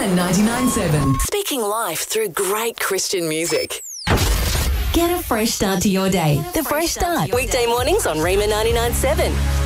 Rayman 99.7. Speaking life through great Christian music. Get a fresh start to your day. The Fresh Start. Weekday mornings on Rayman 99.7.